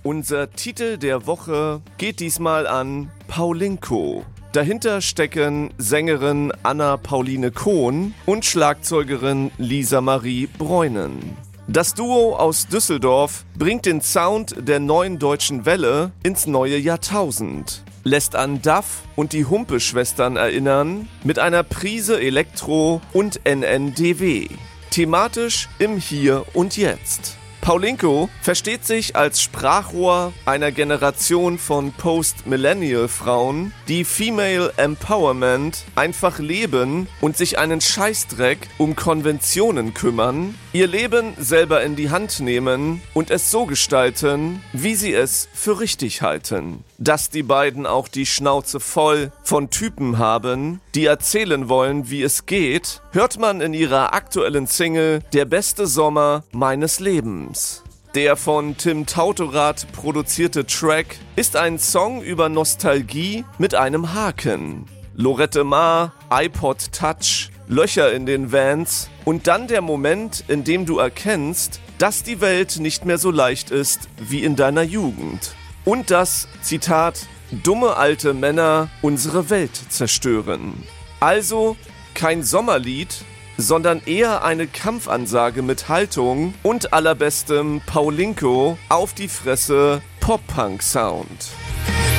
Unser Titel der Woche geht diesmal an Paulinko. Dahinter stecken Sängerin Anna-Pauline Kohn und Schlagzeugerin Lisa Marie Breunen. Das Duo aus Düsseldorf bringt den Sound der neuen deutschen Welle ins neue Jahrtausend, lässt an Duff und die Humpe-Schwestern erinnern, mit einer Prise Elektro und NNDW. Thematisch im Hier und Jetzt. Paulinko versteht sich als Sprachrohr einer Generation von Post-Millennial-Frauen, die Female Empowerment einfach leben und sich einen Scheißdreck um Konventionen kümmern, ihr Leben selber in die Hand nehmen und es so gestalten, wie sie es für richtig halten. Dass die beiden auch die Schnauze voll von Typen haben, die erzählen wollen, wie es geht, hört man in ihrer aktuellen Single Der beste Sommer meines Lebens. Der von Tim Tautorath produzierte Track ist ein Song über Nostalgie mit einem Haken. Lorette Mar, iPod Touch, Löcher in den Vans und dann der Moment, in dem du erkennst, dass die Welt nicht mehr so leicht ist wie in deiner Jugend. Und dass, Zitat, dumme alte Männer unsere Welt zerstören. Also kein Sommerlied, sondern eher eine Kampfansage mit Haltung und allerbestem Paulinko auf die Fresse Pop-Punk-Sound.